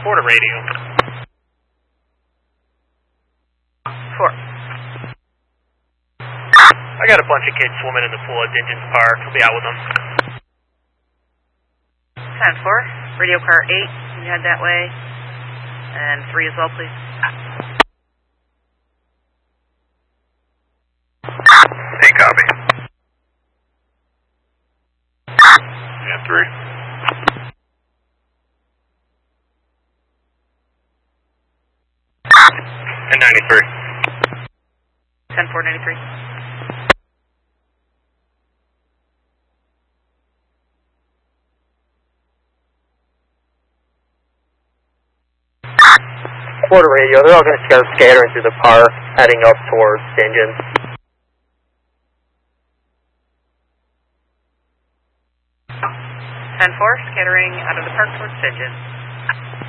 Quarter radio. 4. I got a bunch of kids swimming in the pool at Dingens Park. I'll be out with them. 10-4. Radio car 8, you head that way. And 3 as well, please. Hey, copy. Yeah, 3. And 93. 10-4, 93. Quarter radio, they're all going to start scattering through the park, heading up towards Dingens. 10-4, scattering out of the park towards Dingens.